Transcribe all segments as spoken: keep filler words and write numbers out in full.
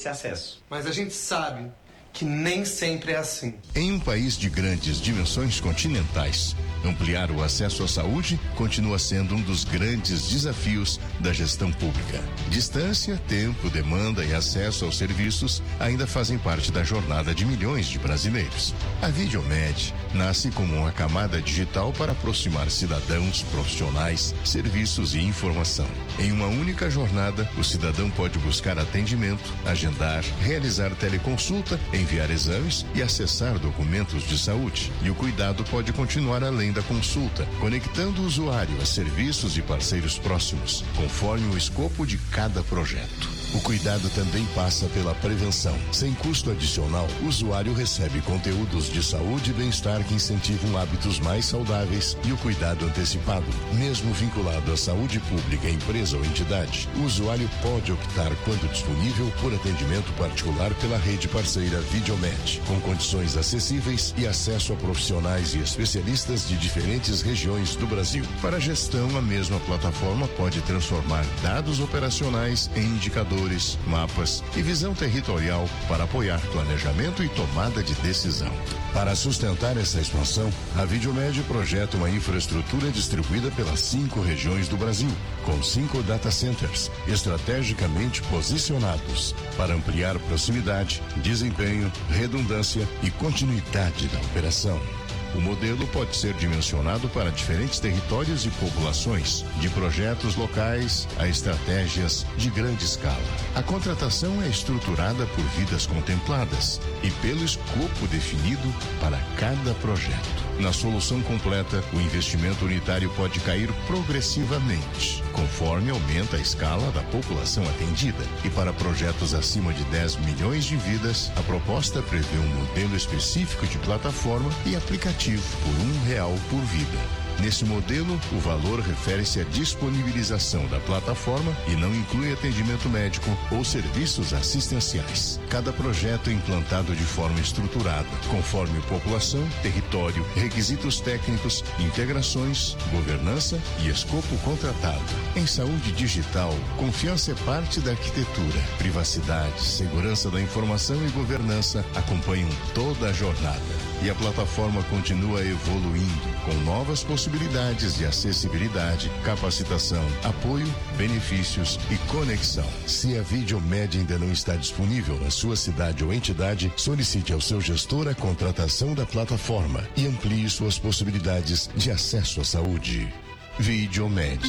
esse acesso. Mas a gente sabe que nem sempre é assim. Em um país de grandes dimensões continentais, ampliar o acesso à saúde continua sendo um dos grandes desafios da gestão pública. Distância, tempo, demanda e acesso aos serviços ainda fazem parte da jornada de milhões de brasileiros. A Videomed nasce como uma camada digital para aproximar cidadãos, profissionais, serviços e informação. Em uma única jornada, o cidadão pode buscar atendimento, agendar, realizar teleconsulta, enviar exames e acessar documentos de saúde. E o cuidado pode continuar além da consulta, conectando o usuário a serviços e parceiros próximos, conforme o escopo de cada projeto. O cuidado também passa pela prevenção. Sem custo adicional, o usuário recebe conteúdos de saúde e bem-estar que incentivam hábitos mais saudáveis e o cuidado antecipado. Mesmo vinculado à saúde pública, empresa ou entidade, o usuário pode optar, quando disponível, por atendimento particular pela rede parceira Videomed, com condições acessíveis e acesso a profissionais e especialistas de diferentes regiões do Brasil. Para a gestão, a mesma plataforma pode transformar dados operacionais em indicadores, mapas e visão territorial para apoiar planejamento e tomada de decisão. Para sustentar essa expansão, a Videomed projeta uma infraestrutura distribuída pelas cinco regiões do Brasil, com cinco data centers estrategicamente posicionados para ampliar proximidade, desempenho, redundância e continuidade da operação. O modelo pode ser dimensionado para diferentes territórios e populações, de projetos locais a estratégias de grande escala. A contratação é estruturada por vidas contempladas e pelo escopo definido para cada projeto. Na solução completa, o investimento unitário pode cair progressivamente, conforme aumenta a escala da população atendida. E para projetos acima de dez milhões de vidas, a proposta prevê um modelo específico de plataforma e aplicativo por um real por vida. Nesse modelo, o valor refere-se à disponibilização da plataforma e não inclui atendimento médico ou serviços assistenciais. Cada projeto é implantado de forma estruturada, conforme população, território, requisitos técnicos, integrações, governança e escopo contratado. Em saúde digital, confiança é parte da arquitetura. Privacidade, segurança da informação e governança acompanham toda a jornada. E a plataforma continua evoluindo, com novas possibilidades de acessibilidade, capacitação, apoio, benefícios e conexão. Se a Videomed ainda não está disponível na sua cidade ou entidade, solicite ao seu gestor a contratação da plataforma e amplie suas possibilidades de acesso à saúde. Videomed.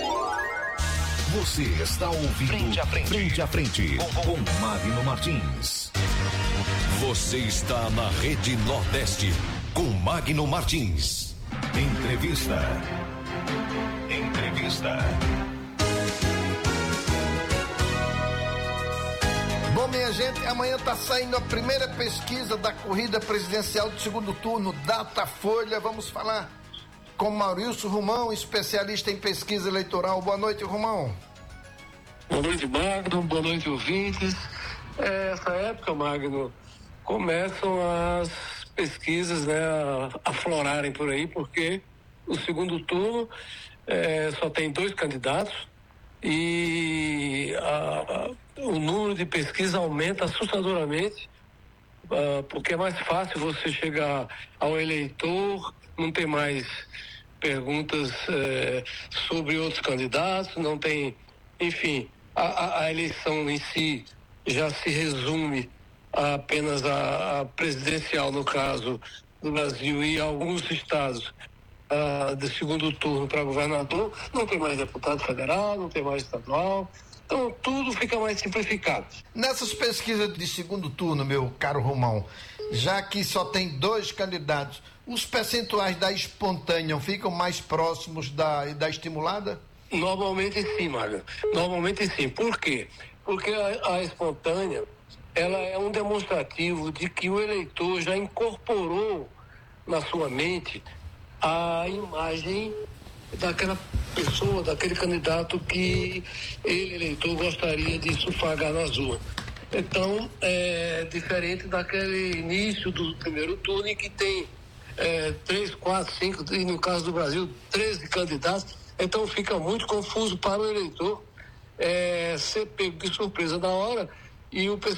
Você está ouvindo Frente a Frente, frente, a frente com, com Magno Martins. Você está na Rede Nordeste com Magno Martins. Entrevista. Entrevista. Bom, minha gente, amanhã está saindo a primeira pesquisa da corrida presidencial do segundo turno, Datafolha. Vamos falar com Maurício Romão, especialista em pesquisa eleitoral. Boa noite, Romão. Boa noite, Magno. Boa noite, ouvintes. É, essa época, Magno, começam as pesquisas, né, a aflorarem por aí, porque o segundo turno é, só tem dois candidatos e a, a, o número de pesquisa aumenta assustadoramente, uh, porque é mais fácil você chegar ao eleitor, não tem mais perguntas é, sobre outros candidatos, não tem, enfim, a, a, a eleição em si já se resume a apenas a, a presidencial, no caso do Brasil, e alguns estados uh, de segundo turno para governador. Não tem mais deputado federal, não tem mais estadual, então tudo fica mais simplificado. Nessas pesquisas de segundo turno, meu caro Romão, já que só tem dois candidatos, os percentuais da espontânea ficam mais próximos da, da estimulada? Normalmente sim, Mário. Normalmente sim. Por quê? Porque a, a espontânea, ela é um demonstrativo de que o eleitor já incorporou na sua mente a imagem daquela pessoa, daquele candidato que ele, eleitor, gostaria de sufragar nas urnas. Então, é diferente daquele início do primeiro turno em que tem é, três, quatro, cinco, e no caso do Brasil, treze candidatos. Então fica muito confuso para o eleitor é, ser pego de surpresa na hora e o